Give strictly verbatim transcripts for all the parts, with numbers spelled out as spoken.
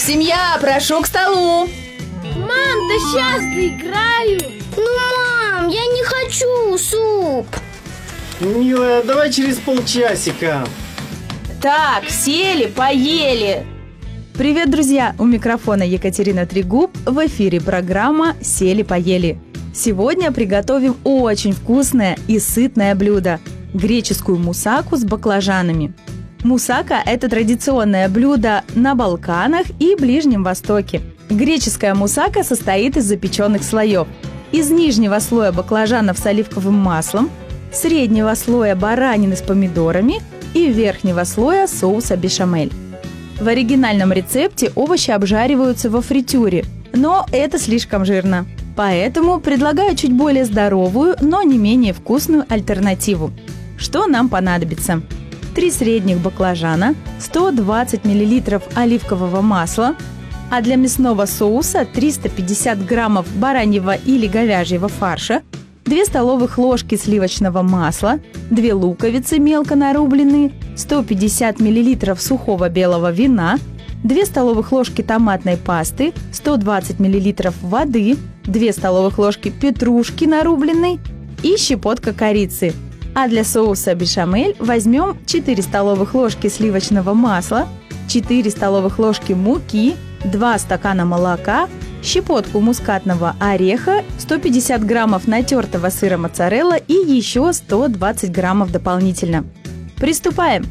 Семья, прошу к столу. Мам, да сейчас доиграю. Ну, мам, я не хочу суп. Милая, давай через полчасика. Так, сели, поели. Привет, друзья! У микрофона Екатерина Трегуб. В эфире программа «Сели-поели». Сегодня приготовим очень вкусное и сытное блюдо – греческую мусаку с баклажанами. Мусака – это традиционное блюдо на Балканах и Ближнем Востоке. Греческая мусака состоит из запеченных слоев. Из нижнего слоя баклажанов с оливковым маслом, среднего слоя баранины с помидорами и верхнего слоя соуса бешамель. В оригинальном рецепте овощи обжариваются во фритюре, но это слишком жирно. Поэтому предлагаю чуть более здоровую, но не менее вкусную альтернативу. Что нам понадобится? три средних баклажана, сто двадцать миллилитров оливкового масла, а для мясного соуса триста пятьдесят граммов бараньего или говяжьего фарша, две столовых ложки сливочного масла, две луковицы мелко нарубленные, сто пятьдесят миллилитров сухого белого вина, две столовых ложки томатной пасты, сто двадцать миллилитров воды, две столовых ложки петрушки нарубленной и щепотка корицы. А для соуса бешамель возьмем четыре столовых ложки сливочного масла, четыре столовых ложки муки, два стакана молока, щепотку мускатного ореха, сто пятьдесят граммов натертого сыра моцарелла и еще сто двадцать граммов дополнительно. Приступаем!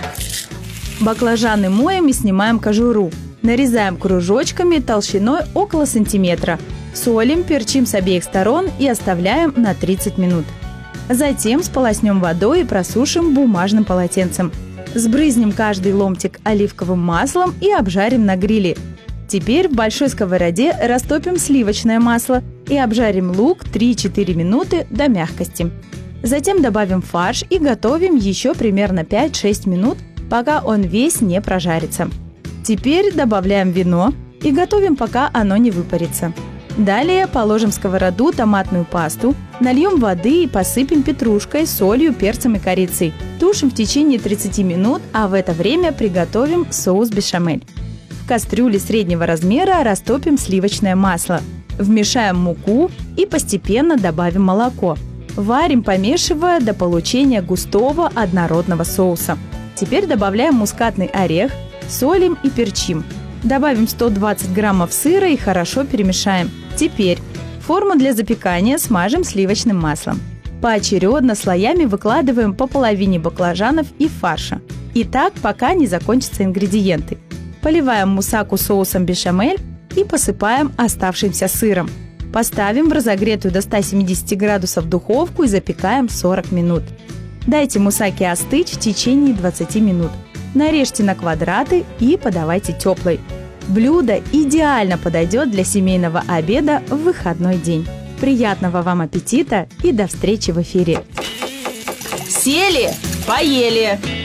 Баклажаны моем и снимаем кожуру. Нарезаем кружочками толщиной около сантиметра. Солим, перчим с обеих сторон и оставляем на тридцать минут. Затем сполоснем водой и просушим бумажным полотенцем. Сбрызнем каждый ломтик оливковым маслом и обжарим на гриле. Теперь в большой сковороде растопим сливочное масло и обжарим лук три-четыре минуты до мягкости. Затем добавим фарш и готовим еще примерно пять-шесть минут, пока он весь не прожарится. Теперь добавляем вино и готовим, пока оно не выпарится. Далее положим в сковороду томатную пасту, нальем воды и посыпем петрушкой, солью, перцем и корицей. Тушим в течение тридцати минут, а в это время приготовим соус бешамель. В кастрюле среднего размера растопим сливочное масло. Вмешаем муку и постепенно добавим молоко. Варим, помешивая до получения густого однородного соуса. Теперь добавляем мускатный орех, солим и перчим. Добавим сто двадцать граммов сыра и хорошо перемешаем. Теперь форму для запекания смажем сливочным маслом. Поочередно слоями выкладываем по половине баклажанов и фарша. И так, пока не закончатся ингредиенты. Поливаем мусаку соусом бешамель и посыпаем оставшимся сыром. Поставим в разогретую до ста семидесяти градусов духовку и запекаем сорок минут. Дайте мусаке остыть в течение двадцати минут. Нарежьте на квадраты и подавайте теплой. Блюдо идеально подойдет для семейного обеда в выходной день. Приятного вам аппетита и до встречи в эфире! Сели, поели.